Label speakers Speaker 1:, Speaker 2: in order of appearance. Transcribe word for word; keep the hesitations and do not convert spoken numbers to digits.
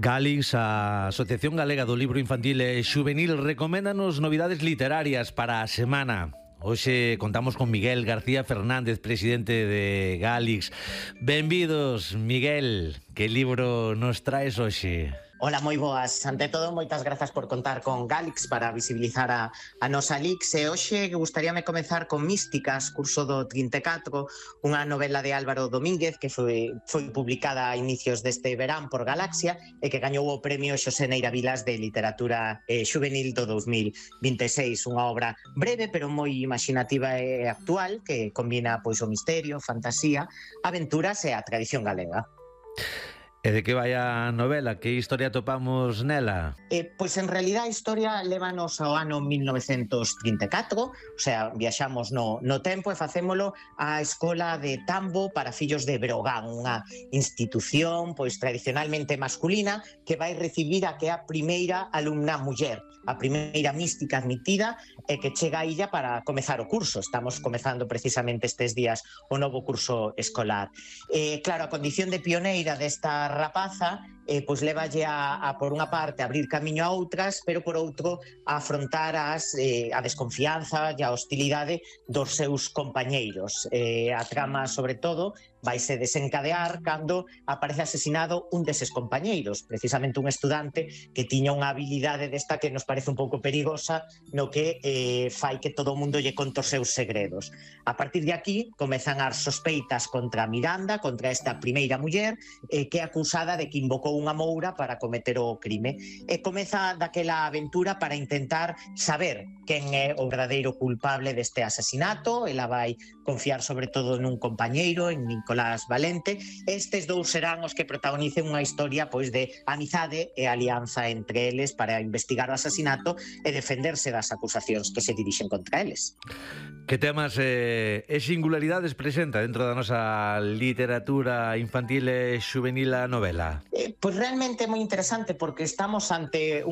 Speaker 1: Galix, a Asociación Galega do Libro Infantil e Xuvenil, recoméndanos novidades literarias para a semana. Hoxe contamos con Miguel García Fernández, presidente de Galix. Benvidos, Miguel. Que libro nos traes hoxe?
Speaker 2: Ola, moi boas. Ante todo, moitas grazas por contar con Galix para visibilizar a, a nosa Lix. E hoxe gustaríame comezar con Místicas, curso do trinta e catro, unha novela de Álvaro Domínguez que foi, foi publicada a inicios deste verán por Galaxia e que gañou o premio Xosé Neira Vilas de Literatura eh, Xuvenil do dous mil vinte e seis. Unha obra breve pero moi imaginativa e actual que combina pois o misterio, fantasía, aventuras e a tradición galega.
Speaker 1: E de que vai a novela? Que historia topamos nela?
Speaker 2: Eh, pois en realidad a historia lévanos ao ano mil novecentos trinta e catro, o sea, viaxamos no, no tempo e facémolo á Escola de Tambo para fillos de Breogán, unha institución pois tradicionalmente masculina que vai recibir a que é a primeira alumna muller, a primeira mística admitida e que chega a illa para comezar o curso. Estamos comezando precisamente estes días o novo curso escolar. Eh, claro, a condición de pioneira desta rapaza eh, pois levalle a, a por unha parte a abrir camiño a outras, pero por outro a afrontar as, eh, a desconfianza e a hostilidade dos seus compañeiros. Eh, a trama, sobre todo, vaise desencadear cando aparece asesinado un deses compañeiros, precisamente un estudante que tiña unha habilidade desta que nos parece un pouco perigosa, no que eh, fai que todo o mundo lle conte os seus segredos. A partir de aquí comezan as sospeitas contra Miranda, contra esta primeira muller, eh, que é acusada de que invocou unha moura para cometer o crime. E comeza daquela aventura para intentar saber quen é o verdadeiro culpable deste asasinato. Ela vai confiar sobre todo nun compañeiro, en Nicolás Valente. Estes dous serán os que protagonicen unha historia pois de amizade e alianza entre eles para investigar o asasinato e defenderse das acusacións que se dirixen contra eles.
Speaker 1: Que temas eh, e singularidades presenta dentro da nosa literatura infantil e xuvenil a novela?
Speaker 2: Eh, pois realmente é moi interesante porque estamos ante un